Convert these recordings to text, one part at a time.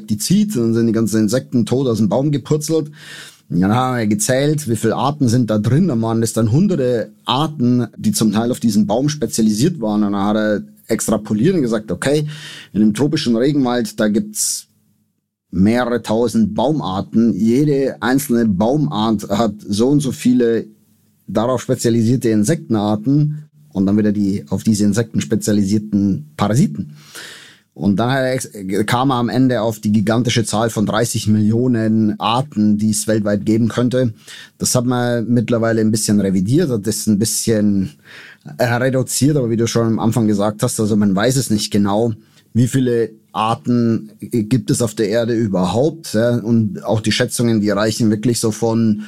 Insektizid, dann sind die ganzen Insekten tot aus dem Baum gepurzelt. Und dann haben wir gezählt, wie viele Arten sind da drin. Dann waren das dann hunderte Arten, die zum Teil auf diesen Baum spezialisiert waren. Und dann hat er extrapoliert und gesagt, okay, in dem tropischen Regenwald, da gibt's mehrere tausend Baumarten. Jede einzelne Baumart hat so und so viele darauf spezialisierte Insektenarten und dann wieder die auf diese Insekten spezialisierten Parasiten. Und dann kam er am Ende auf die gigantische Zahl von 30 Millionen Arten, die es weltweit geben könnte. Das hat man mittlerweile ein bisschen revidiert, hat das ein bisschen reduziert, aber wie du schon am Anfang gesagt hast, also man weiß es nicht genau, wie viele Arten gibt es auf der Erde überhaupt. Ja? Und auch die Schätzungen, die reichen wirklich so von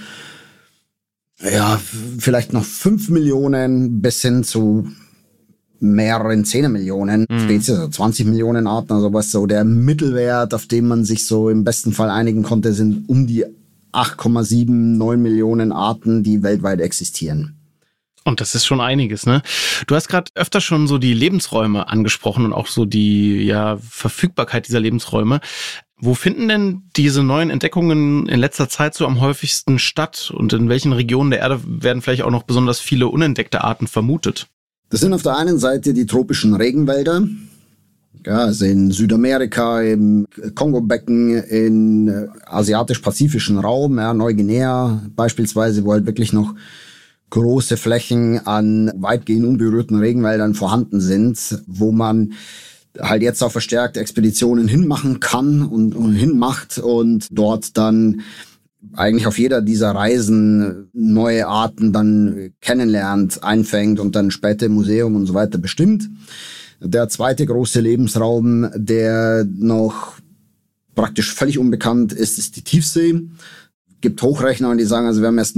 vielleicht noch 5 Millionen bis hin zu mehreren 10 Millionen Spezies, also 20 Millionen Arten, also was so der Mittelwert, auf dem man sich so im besten Fall einigen konnte, sind um die 8,79 Millionen Arten, die weltweit existieren. Und das ist schon einiges, ne? Du hast gerade öfter schon so die Lebensräume angesprochen und auch so die Verfügbarkeit dieser Lebensräume. Wo finden denn diese neuen Entdeckungen in letzter Zeit so am häufigsten statt? Und in welchen Regionen der Erde werden vielleicht auch noch besonders viele unentdeckte Arten vermutet? Das sind auf der einen Seite die tropischen Regenwälder, also in Südamerika, im Kongo-Becken, im asiatisch-pazifischen Raum, Neuguinea beispielsweise, wo halt wirklich noch große Flächen an weitgehend unberührten Regenwäldern vorhanden sind, wo man halt jetzt auch verstärkt Expeditionen hinmachen kann und hinmacht und dort dann eigentlich auf jeder dieser Reisen neue Arten dann kennenlernt, einfängt und dann später im Museum und so weiter bestimmt. Der zweite große Lebensraum, der noch praktisch völlig unbekannt ist, ist die Tiefsee. Gibt Hochrechner, die sagen, also wir haben erst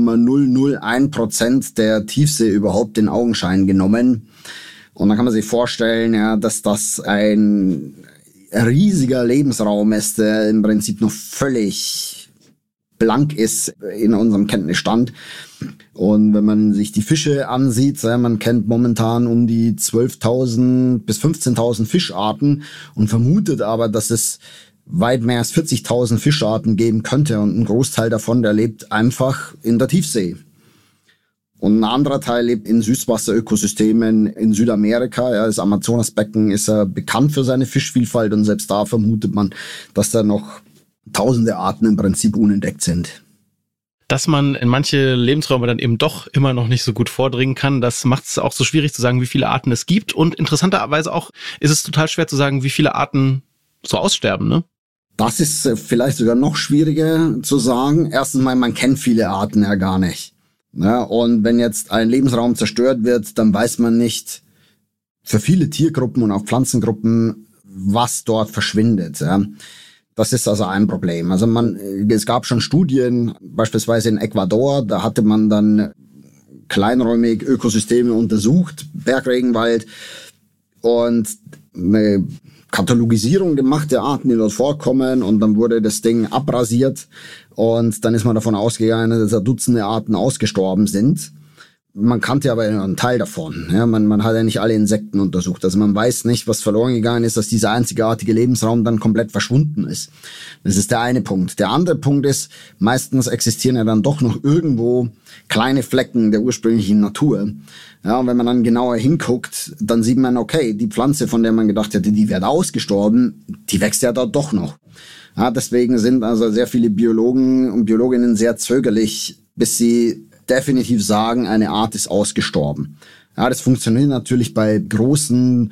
0,001% der Tiefsee überhaupt in Augenschein genommen. Und dann kann man sich vorstellen, dass das ein riesiger Lebensraum ist, der im Prinzip noch völlig blank ist in unserem Kenntnisstand. Und wenn man sich die Fische ansieht, man kennt momentan um die 12.000 bis 15.000 Fischarten und vermutet aber, dass es weit mehr als 40.000 Fischarten geben könnte und ein Großteil davon, der lebt einfach in der Tiefsee. Und ein anderer Teil lebt in Süßwasserökosystemen in Südamerika. Das Amazonasbecken ist ja bekannt für seine Fischvielfalt und selbst da vermutet man, dass da noch tausende Arten im Prinzip unentdeckt sind. Dass man in manche Lebensräume dann eben doch immer noch nicht so gut vordringen kann, das macht es auch so schwierig zu sagen, wie viele Arten es gibt. Und interessanterweise auch ist es total schwer zu sagen, wie viele Arten so aussterben, ne? Das ist vielleicht sogar noch schwieriger zu sagen. Erstens mal, man kennt viele Arten ja gar nicht. Ja, und wenn jetzt ein Lebensraum zerstört wird, dann weiß man nicht für viele Tiergruppen und auch Pflanzengruppen, was dort verschwindet. Ja. Das ist also ein Problem. Also es gab schon Studien, beispielsweise in Ecuador, da hatte man dann kleinräumig Ökosysteme untersucht, Bergregenwald, und eine Katalogisierung gemacht der Arten, die dort vorkommen, und dann wurde das Ding abrasiert und dann ist man davon ausgegangen, dass da Dutzende Arten ausgestorben sind. Man kannte aber einen Teil davon. Ja, man hat ja nicht alle Insekten untersucht. Also man weiß nicht, was verloren gegangen ist, dass dieser einzigartige Lebensraum dann komplett verschwunden ist. Das ist der eine Punkt. Der andere Punkt ist, meistens existieren ja dann doch noch irgendwo kleine Flecken der ursprünglichen Natur. Ja, und wenn man dann genauer hinguckt, dann sieht man, okay, die Pflanze, von der man gedacht hätte, die wäre ausgestorben, die wächst ja da doch noch. Ja, deswegen sind also sehr viele Biologen und Biologinnen sehr zögerlich, bis sie definitiv sagen, eine Art ist ausgestorben. Ja, das funktioniert natürlich bei großen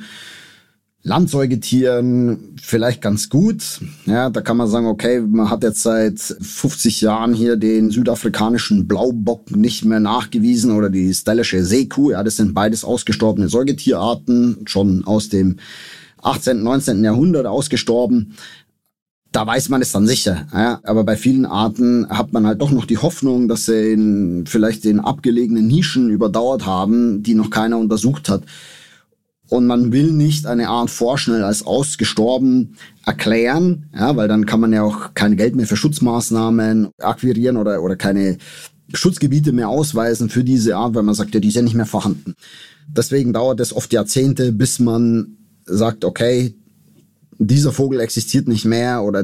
Landsäugetieren vielleicht ganz gut. Ja, da kann man sagen, okay, man hat jetzt seit 50 Jahren hier den südafrikanischen Blaubock nicht mehr nachgewiesen oder die stellische Seekuh. Ja, das sind beides ausgestorbene Säugetierarten, schon aus dem 18., 19. Jahrhundert ausgestorben. Da weiß man es dann sicher. Ja. Aber bei vielen Arten hat man halt doch noch die Hoffnung, dass sie vielleicht in abgelegenen Nischen überdauert haben, die noch keiner untersucht hat. Und man will nicht eine Art vorschnell als ausgestorben erklären, ja, weil dann kann man ja auch kein Geld mehr für Schutzmaßnahmen akquirieren oder keine Schutzgebiete mehr ausweisen für diese Art, weil man sagt, ja, die ist ja nicht mehr vorhanden. Deswegen dauert es oft Jahrzehnte, bis man sagt, okay, dieser Vogel existiert nicht mehr oder